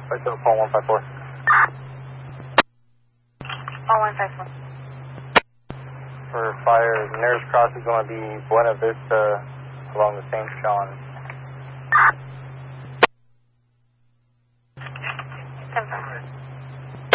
Right to the phone 154. 154. For fire, nearest cross is going to be Buena Vista along the St. John.